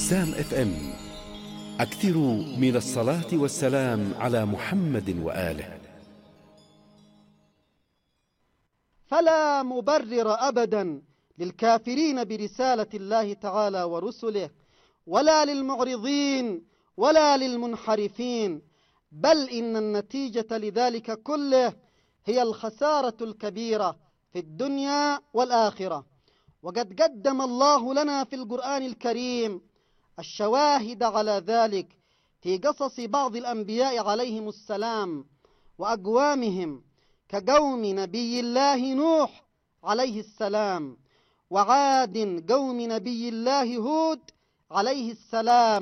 بسام اف ام. أكثروا من الصلاة والسلام على محمد وآله. فلا مبرر أبدا للكافرين برسالة الله تعالى ورسله، ولا للمعرضين ولا للمنحرفين، بل إن النتيجة لذلك كله هي الخسارة الكبيرة في الدنيا والآخرة. وقد قدم الله لنا في القرآن الكريم الشواهد على ذلك في قصص بعض الأنبياء عليهم السلام وأقوامهم، كقوم نبي الله نوح عليه السلام، وعاد قوم نبي الله هود عليه السلام.